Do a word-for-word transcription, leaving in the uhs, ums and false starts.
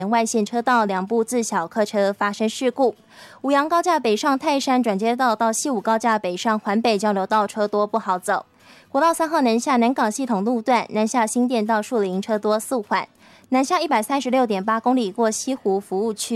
外线车道两部自小客车发生事故。五杨高架北上泰山转接道到西武高架北上环北交流道车多不好走。国道三号南下南港系统路段南下新店到树林车多速缓。南下一百三十六点八公里过西湖服务区。